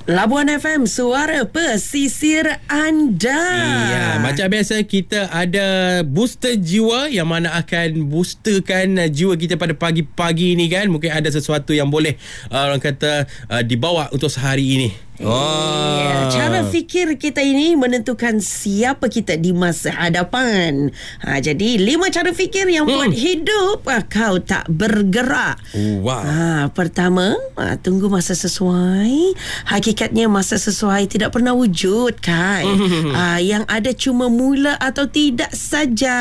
Labuan FM, suara pesisir anda. Ya, macam biasa kita ada booster jiwa yang mana akan boosterkan jiwa kita pada pagi-pagi ni kan. Mungkin ada sesuatu yang boleh orang kata dibawa untuk sehari ini. Cara fikir kita ini menentukan siapa kita di masa hadapan. Jadi 5 cara fikir yang buat hidup kau tak bergerak. Pertama, tunggu masa sesuai. Hakikatnya masa sesuai tidak pernah wujud kan. Yang ada cuma mula atau tidak saja.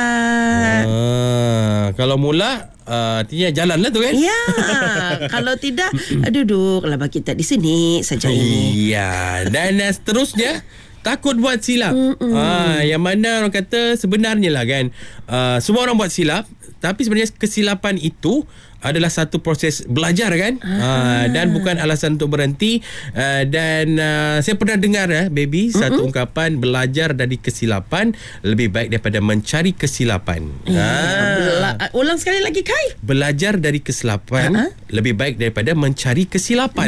Kalau mula artinya jalan lah tu kan. Ya. Kalau tidak, duduklah bagi kita di sini saja ini. Ya. Dan seterusnya, takut buat silap. Yang mana orang kata sebenarnya lah kan, semua orang buat silap, tapi sebenarnya kesilapan itu adalah satu proses belajar kan. Dan bukan alasan untuk berhenti. Dan saya pernah dengar baby, satu ungkapan, belajar dari kesilapan lebih baik daripada mencari kesilapan. Ulang sekali lagi Kai. Belajar dari kesilapan lebih baik daripada mencari kesilapan.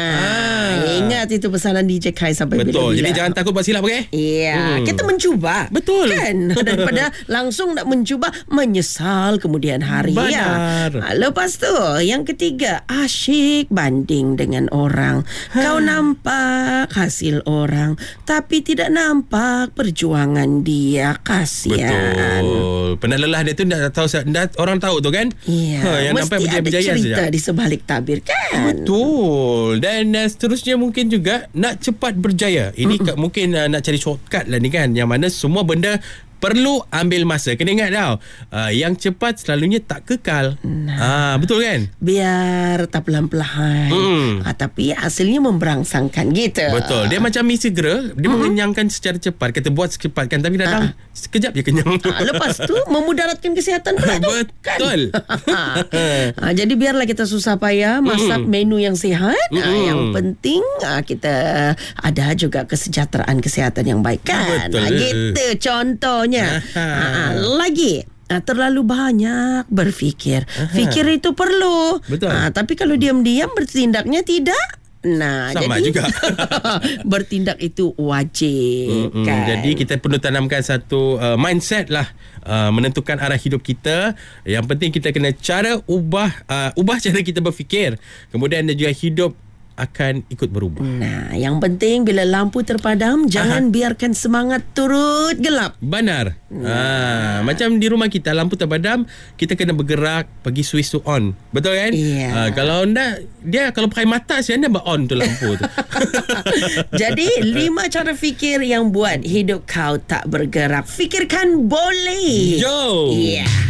Ingat itu pesanan DJ Kai sampai betul. bila-bila. Jadi jangan takut buat silap, okey? Ya, kita mencuba. Betul. Kan? Daripada langsung nak mencuba, menyesal kemudian hari. Benar. Lepas tu, yang ketiga, asyik banding dengan orang. Kau nampak hasil orang, tapi tidak nampak perjuangan dia. Kasihan. Betul. Pernah lelah dia tu orang tahu tu kan? Ya. Yang nampak mesti ada berjaya cerita saja di sebalik tabir kan? Betul. Dan seterusnya mungkin juga nak cepat berjaya. Ini mungkin nak cari shortcut lah ni kan. Yang mana semua benda perlu ambil masa. Kena ingat tau, yang cepat selalunya tak kekal. Betul kan? Biar tak pelan-pelan. Tapi hasilnya memberangsangkan gitu. Betul. Dia macam mie segera. Dia mengenyangkan secara cepat. Kata buat secepat kan, tapi datang sekejap je kenyang. Lepas tu memudaratkan kesihatan pula tu. Betul kan? Jadi biarlah kita susah payah masak menu yang sihat. Yang penting kita ada juga kesejahteraan kesihatan yang baik kan. Gitu contohnya. Lagi, terlalu banyak berfikir. Fikir itu perlu. Betul. Tapi kalau diam-diam bertindaknya tidak. Sama jadi, juga. bertindak itu wajib kan? Jadi kita perlu tanamkan satu mindset lah, menentukan arah hidup kita. Yang penting kita kena ubah cara kita berfikir. Kemudian juga hidup akan ikut berubah. Yang penting bila lampu terpadam, jangan biarkan semangat turut gelap. Benar. Macam di rumah kita, lampu terpadam, kita kena bergerak, pergi switch to on. Betul kan? Kalau anda, dia kalau pakai mata siapa anda on tu lampu tu. Jadi 5 cara fikir yang buat hidup kau tak bergerak. Fikirkan boleh. Yo.